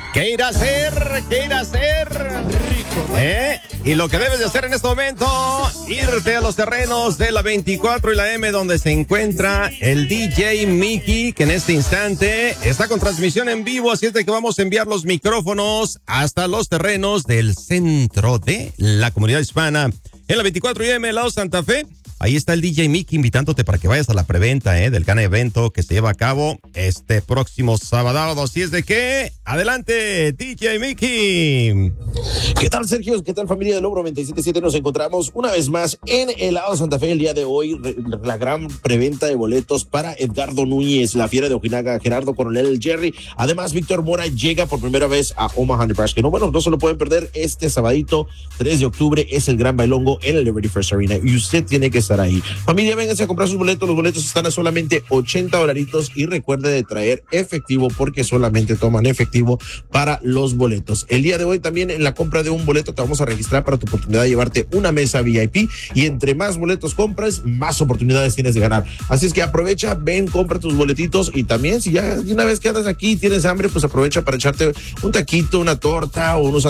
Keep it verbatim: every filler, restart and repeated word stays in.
¿Qué ir a hacer? ¿Qué ir a hacer? Rico. ¿Eh? Y lo que debes de hacer en este momento, irte a los terrenos de la veinticuatro y la M, donde se encuentra el D J Mickey, que en este instante está con transmisión en vivo, así es de que vamos a enviar los micrófonos hasta los terrenos del centro de la comunidad hispana en la veinticuatro y M, lado Santa Fe. Ahí está el D J Mickey invitándote para que vayas a la preventa eh, del gran evento que se lleva a cabo este próximo sábado. Así es de que, adelante, D J Mickey. ¿Qué tal, Sergio? ¿Qué tal, familia del Logro noventa y siete punto siete? Nos encontramos una vez más en el lado Santa Fe el día de hoy. La gran preventa de boletos para Edgardo Núñez, la Fiera de Ojinaga, Gerardo Coronel, el Jerry. Además, Víctor Mora llega por primera vez a Omaha, Nebraska. No, bueno, no se lo pueden perder este sabadito, tres de octubre, es el gran bailongo en el Liberty First Arena y usted tiene que estar ahí. Familia, vénganse a comprar sus boletos. Los boletos están a solamente ochenta dolaritos y recuerde de traer efectivo porque solamente toman efectivo para los boletos. El día de hoy también en la compra de un boleto te vamos a registrar para tu oportunidad de llevarte una mesa V I P y entre más boletos compras, más oportunidades tienes de ganar. Así es que aprovecha, ven, compra tus boletitos y también si ya de una vez que andas aquí tienes hambre, pues aprovecha para echarte un taquito, una torta o unos